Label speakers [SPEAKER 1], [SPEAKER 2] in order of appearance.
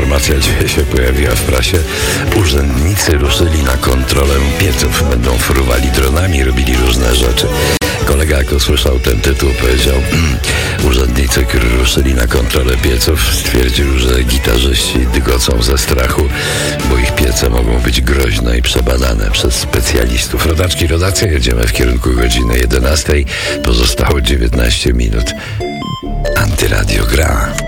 [SPEAKER 1] informacja dzisiaj się pojawiła w prasie. Urzędnicy ruszyli na kontrolę pieców. Będą fruwali dronami, robili różne rzeczy. Kolega, jak usłyszał ten tytuł, powiedział: urzędnicy, którzy ruszyli na kontrolę pieców, stwierdził, że gitarzyści dygocą ze strachu, bo ich piece mogą być groźne i przebadane przez specjalistów. Rodaczki, rodacy, jedziemy w kierunku godziny 11. Pozostało 19 minut. Antyradio gra.